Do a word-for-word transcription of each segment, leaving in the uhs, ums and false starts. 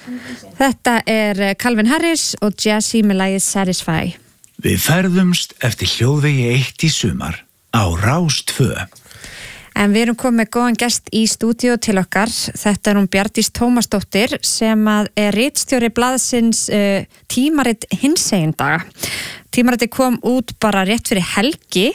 Þetta er Calvin Harris og Jazzy með lagið Satisfy. Við ferðumst eftir hljóðvegi eitt í sumar á Rás tvö. En við erum komið með góðan gest í stúdíó til okkar. Þetta er hún Bjarndís Tómasdóttir sem að er ritstjóri blaðsins uh, tímarit Hinsegin daga. Tímaritið kom út bara rétt fyrir helgi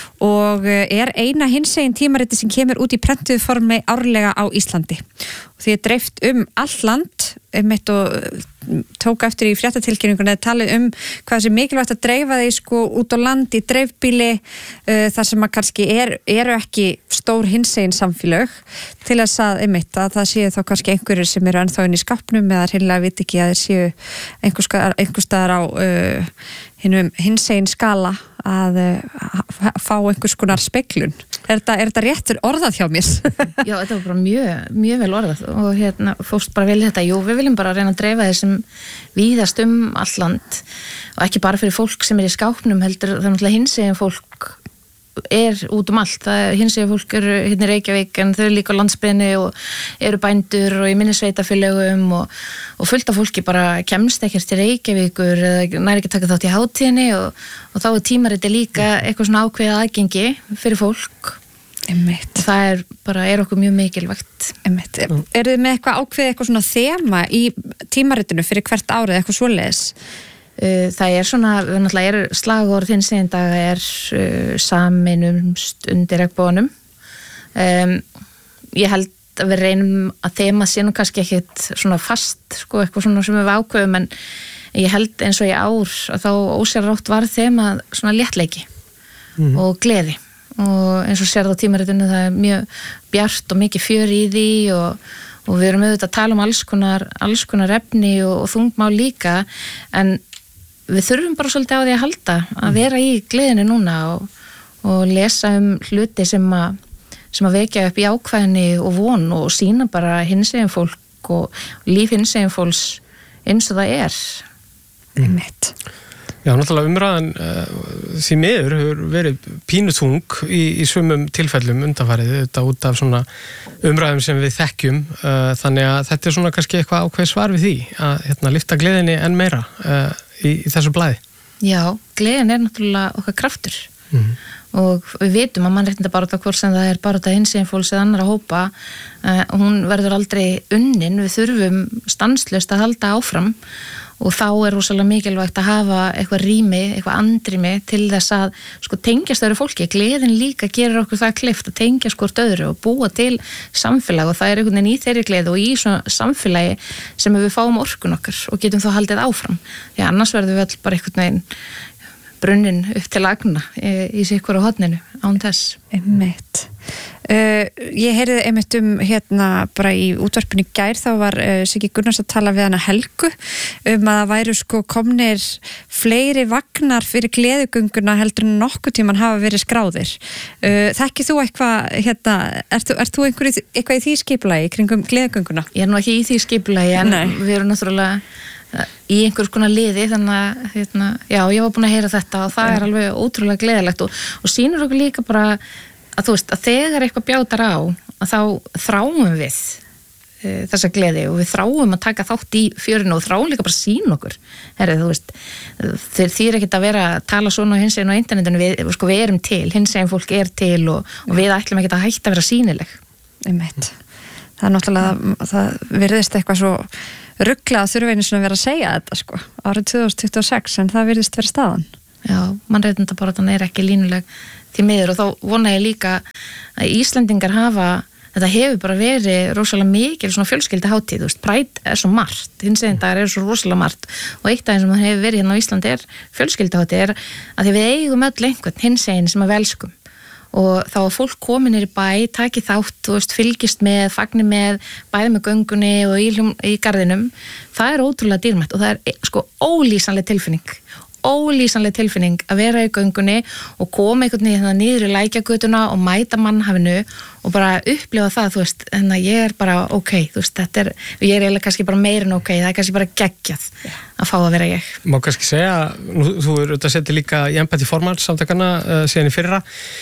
og er eina hinsegin tímaritið sem kemur út í prentuðu formi árlega á Íslandi. Og því er dreift um all land, um eitt og tók eftir í fréttatilkynningunni að tala um hvað sem mikilvægt að dreifa því sko út á land í dreifbíli uh, þar sem að kannski er, eru ekki stór hinsegin samfélög til þess að, einmitt, að það séu þá kannski einhverjir sem eru ennþá inn í skápnum eða hreinlega viti ekki að þeir séu einhvers, einhvers staðar á uh, hinum hinsegin skala að uh, fá einhvers konar speglun. Er þetta, er þetta réttur orðað hjá mér? Já, þetta var bara mjög, mjög vel orðað og hérna fórst bara vel þetta. Jú, við viljum bara reyna að dreifa þessum víðast um all land og ekki bara fyrir fólk sem er í skápnum heldur, það er náttúrulega hinsegin fólk er út um allt. Hinsegin fólk eru hérna í Reykjavík en þau eru líka á landsbyggðinni og eru bændur og í minni sveitarfélögum og, og fullt af fólki bara kemst ekkert til Reykjavíkur eða næri ekki taka þátt í hátíðinni og, og þá er tímariti líka eitthvað svona ákveðið aðgengi fyrir fólk. Einmitt. Það er bara, er okkur mjög mikilvægt. Einmitt. Mm. Er þið með eitthvað ákveðið eitthvað svona þema í tímaritinu fyrir hvert árið eitthvað svoleiðis? Það er svona, við náttúrulega er slagorð hinsegin daga er uh, saminumst undir regnboganum. Um, ég held að við reynum að þema sé nú kannski ekkit svona fast, sko, eitthvað svona sem við ákveðum, en ég held eins og í ár að þá ósjálfrátt var þema svona léttleiki mm. og gleði. Og eins og sér það á tímaritinu það er mjög bjart og mikið fjör í því og, og við erum auðvitað að tala um alls konar, alls konar efni og, og þungmál líka, en við þurfum bara svolítið á því að halda að vera í gleðinu núna og, og lesa um hluti sem að, sem að vekja upp í ákvæðinni og von og sína bara hinsegin fólk og líf hinsegin fólks eins og það er. Einmitt. Já, náttúrulega umræðan uh, því miður hefur verið pínutung í, í sumum tilfellum undanfarið, þetta út af svona umræðum sem við þekkjum, uh, þannig að þetta er svona kannski eitthvað ákveð svar við því að hérna, lyfta gleðinni enn meira uh, í, í þessu blæði. Já, gleðin er náttúrulega okkar kraftur mm. og við vitum að mannréttindabarátta hvort sem það er barátta hinsegin fólks eða annarra hópa, uh, hún verður aldrei unnin, við þurfum stanslaust að halda áfram og þá er rosalega mikilvægt að hafa eitthvað rými, eitthvað andrými til þess að sko tengjast öðru fólki. Gleðin líka gerir okkur það kleift að tengjast hvort öðru og búa til samfélag og það er einhvern veginn í þeirri gleði og í svona samfélagi sem við fáum orkun okkar og getum þá haldið áfram. Því annars verðum við öll bara einhvern veginn brunnin upp til agna í, í sikkur á horninu án þess. Einmitt. Uh, ég heyrði einmitt um hérna bara í útvarpinu í gær þá var uh, Siggi Gunnars að tala við hana Helgu um að það væru sko komnir fleiri vagnar fyrir gleðigönguna heldur en nokkuð tíman hafa verið skráðir. Uh, þekkir þú eitthvað hérna, ert þú, ert þú einhver, eitthvað í því skipulagi kringum gleðigönguna? Ég er nú ekki í því skipulagi en Nei. Við erum náttúrulega í einhvers konar liði þannig að hérna, já, ég var búin að heyra þetta og það ja. Er alveg ótrúlega gleðilegt og, og sýnir okkur líka bara að þú veist, að þegar eitthvað bjátar á að þá þráum við e, þessa gleði og við þráum að taka þátt í fjörinu og þráum líka bara sín okkur herri, þú veist, þeir þýr ekkert að vera að tala svona hinsegin á internetinu við, sko, við erum til, hinsegin fólk er til og, og við ætlum ekkert að hætta að vera sýnileg. Einmitt. Það er náttúrulega, það virðist eitthvað svo ruglað þurfa einu svona að vera að segja þetta sko, árið tvö þúsund tuttugu og sex en það virðist vera staðan. Já, mannréttindabaráttan er ekki línuleg því miður og þá vona ég líka að Íslendingar hafa, þetta hefur bara verið rosalega mikil svona fjölskyldi hátíð, þú veist, Pride er svo margt, hinsegin dagar er svo rosalega margt og eitt af þeim sem það hefur verið hérna á Íslandi er fjölskyldi hátíð er að því við eigum öll einhvern hinsegin sem við elskum og þá að fólk komi niður í bæ, taki þátt, þú veist, fylgist með, fagni með, bæði með göngunni og í, í garðinum, það er ótrúlega dýrmætt og það er sko ólýsanleg tilfinning ólýsanleg tilfinning að vera í göngunni og koma einhvern veginn niður í lækjagötuna og mæta mannhafinu og bara upplifa það, þú veist, en að ég er bara ok, þú veist, þetta er, ég er eiginlega kannski bara meira en ok, það er kannski bara geggjað að fá að vera ég. Má kannski segja, nú, þú eru auðvitað setið líka í embætti formanns samtakanna uh, síðan í fyrra,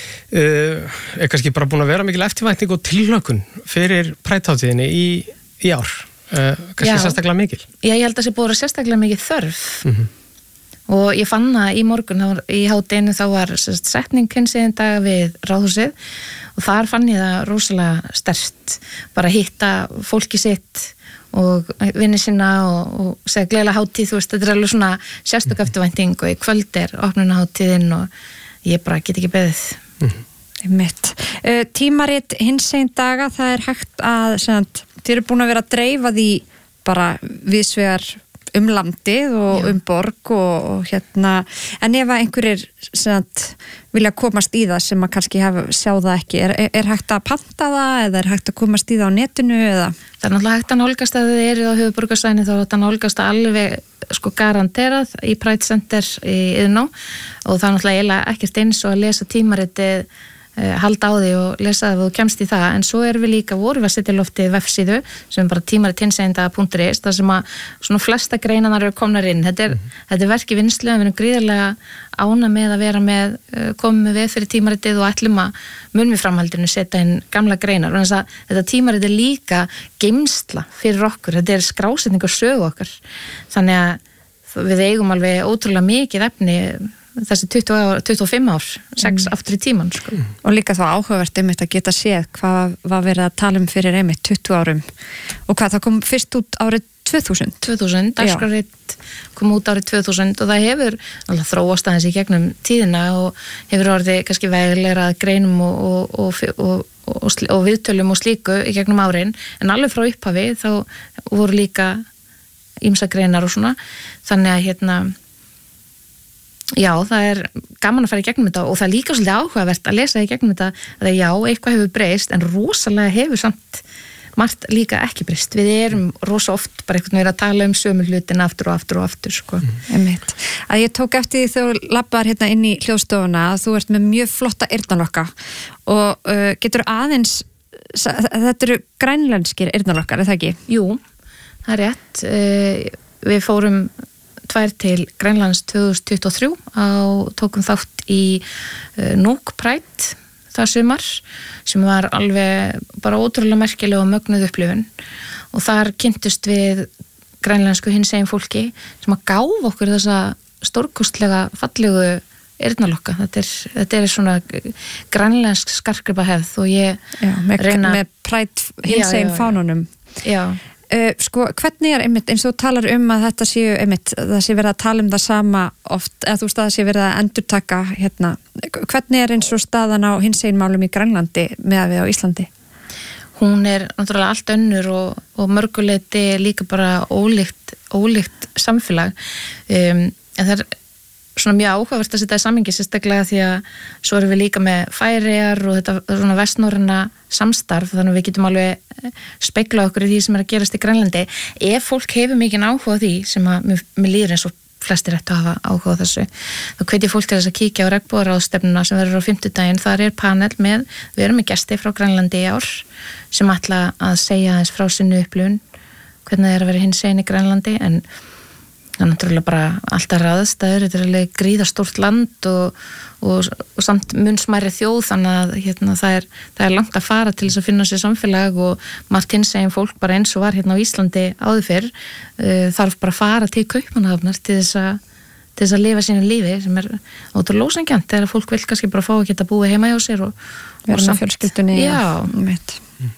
uh, er kannski bara búin að vera mikil eftirvænting og tilhlökkun fyrir Pride-hátíðinni í, í ár. uh, kannski Já. sérstaklega mikil. Já, ég held að það sé búið að sérstaklega mikið þörf Mhm. og ég fann það í morgun þá var, í hádeginu þá var sérst, setning hinsegin dag við ráðhúsið og þar fann ég það rosalega sterkt bara að hitta fólki sitt og vinni sína og, og segja gleðilega hátíð, þú veist, þetta er alveg svona sérstök eftirvænting og í kvöld er opnunarhátíðin og ég bara get ekki beðið. Mitt. Uh, tímarit hinsegin daga, það er hægt að sagt, þið eru búin að vera að dreifa því bara viðsvegar um landið og Já. um borg og, og hérna, en ef að einhverjir sagt, vilja komast í það sem að kannski hafa, sjá það ekki, er, er, er hægt að panta það eða er hægt að komast í það á netinu eða? Það er náttúrulega hægt að nálgast að þið eru á höfuðborgarsvæðinu, þá er þetta nálgast að alveg sko garanterað í Pride Center í Iðnó og það er náttúrulega eiginlega ekkert eins og að lesa tímaritið uh, halda á því og lesa það og þú kemst í það, en svo erum við líka vorum við að setja í lofti vefsíðu sem er bara tímarit hinsegin daga punktur is þar sem að svona flesta greinanar eru komnar inn. Þetta er, mm-hmm. þetta er verk í vinnslu en við erum gríðarlega ána með að vera með uh, komum við fyrir tímaritið og ætlum að munum við framhaldinu setja inn gamla greinar og þess að þetta tímarit er líka geymsla fyrir okkur, þetta er skrásetning og sögu okkar, þannig að við eigum alveg ótrúlega mikið efni þessi tuttugu ár, tuttugu og fimm ár sex mm. aftur í tíman sko. Og líka þá áhugavert einmitt að geta séð hvað var verið að tala um fyrir einmitt tuttugu árum og hvað það kom fyrst út árið tvö þúsund tvö þúsund, dagskrárrit kom út árið tvö þúsund og það hefur alltaf þróast aðeins í gegnum tíðina og hefur orðið kannski vegleira greinum og, og, og, og, og, og viðtölum og slíku í gegnum árin en alveg frá upphafi þá voru líka ýmsa greinar og svona þannig að hérna já, það er gaman að fara í gegnum þetta og það er líka svolítið áhugavert að lesa í gegnum þetta að já, eitthvað hefur breyst en rosalega hefur samt margt líka ekki breyst. Við erum rosa oft bara einhvern veginn að tala um sömu hlutina aftur og aftur og aftur sko. Einmitt. Að ég tók eftir því þegar þú labbaðir hérna inn í hljóðstofuna að þú ert með mjög flotta eyrnalokka og uh, getur aðeins þetta eru grænlenskir eyrnalokkar, er það ekki? Jú, það er rétt. Uh, við fórum tvær til Grænlands tvö þúsund tuttugu og þrjú á tókum þátt í uh, Nuuk Pride það sumar sem var alveg bara ótrúlega merkileg og mögnuð upplifun og þar kynntust við grænlensku hinsegin fólki sem að gáfa okkur þessa stórkostlega fallegu eyrnalokka. Þetta er, þetta er svona grænlensk skartgripahefð og ég já, með, reyna með Pride hinsegin fánunum. Já. Uh, sko, hvernig er einmitt, eins og þú talar um að þetta séu einmitt, það sé verið að tala um það sama oft, eða þú veist að það sé verið að endurtaka hérna, hvernig er eins og staðan á hinsegin málum í Grænlandi með að við á Íslandi? Hún er náttúrulega allt önnur og, og mörguleiti líka bara ólíkt, ólíkt samfélag um, en það er svona mjög áhugavert að setja í samhengi sérstaklega því að svo erum við líka með Færeyjar og þetta svona vestnorræna samstarf þannig að við getum alveg spegla okkur í því sem er að gerast í Grænlandi ef fólk hefur mikinn áhuga á því sem að mér líður eins og flestir ættu að hafa áhuga á þessu þá hvet ég fólk til þess að kíkja á regnbogaráðstefnuna sem verður á fimmtudaginn, þar er panel með við erum með gesti frá Grænlandi í ár sem ætla að segja aðeins frá sinni upplifun hvernig það er að vera hinsegin í Grænlandi en það er náttúrulega bara alltaf raðstæður, þetta er alveg gríðarstórt land og, og, og samt mun smærri þjóð þannig að hérna, það, er, það er langt að fara til þess að finna sér samfélag og margt hinsegin fólk bara eins og var hérna á Íslandi áður fyrr uh, þarf bara að fara til Kaupmannahafnar til þess að, til þess að lifa sínu lífi sem er ótrúlega ósanngjarnt þegar fólk vil kannski bara fá að geta búið heima hjá sér og, vera og með fjölskyldunni. Já, mitt.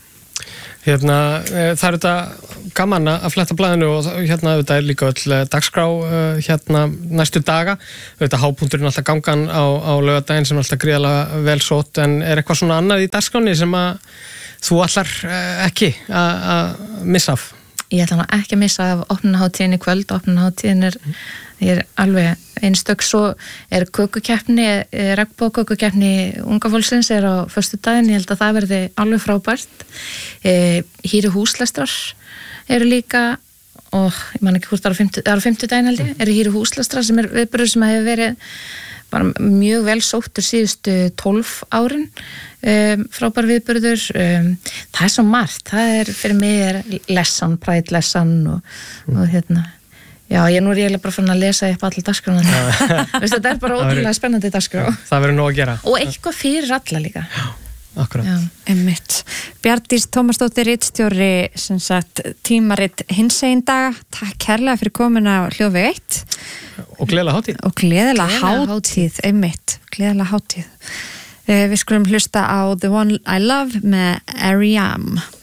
Hérna, það er þetta gaman að fletta blaðinu og hérna þetta er líka öll dagskrá hérna næstu daga. Þetta hápunkturinn alltaf gangan á, á laugardaginn sem er alltaf gríðarlega vel sótt en er eitthvað svona annað í dagskráni sem að þú allar ekki að missa af? Ég ætla ekki að missa af opnunarhátíðin í kvöld. Opnunarhátíðin er, er alveg einstök, svo er kökukeppni, regnbogakökukeppni unga fólksins er á föstudaginn, ég held að það verði alveg frábært. E, hýri húslestrar eru líka og ég man ekki hvort það er á fimmtudaginn held ég, eru hýri húslestrar sem er viðburður sem hefur verið bara mjög vel sóttur síðustu tólf árin. Um, frábær viðburður um, það er svo margt, það er fyrir mig er lessan, Pride lessan og, mm. og hérna já, ég er nú eiginlega bara fann að lesa upp allir dagskrána þetta er bara ótrúlega spennandi dagskrá það verður nóg að gera og eitthvað fyrir alla líka já. akkurat. Já. Einmitt. Bjartdís Tómasdóttir, ritstjóri sem sagt tímarit hinsegin daga. Takk kærlega fyrir komuna á Hljóðveg eitt. Og gleðilega hátíð. Og gleðilega hátíð, einmitt. Gleðilega hátíð. Við skulum hlusta á The One I Love með R E M